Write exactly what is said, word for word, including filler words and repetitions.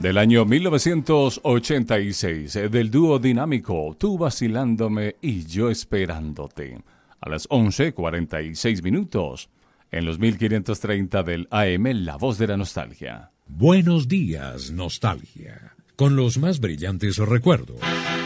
Del año mil novecientos ochenta y seis, del dúo dinámico Tú vacilándome y yo esperándote. A las once cuarenta y seis minutos, en los mil quinientos treinta del A M, La Voz de la Nostalgia. Buenos días, nostalgia. Con los más brillantes recuerdos.